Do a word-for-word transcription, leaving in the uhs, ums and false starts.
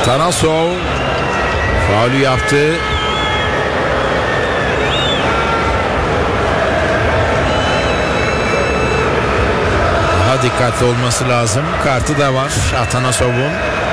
Atanasov faulü yaptı. Daha dikkatli olması lazım. Kartı da var Atanasov'un.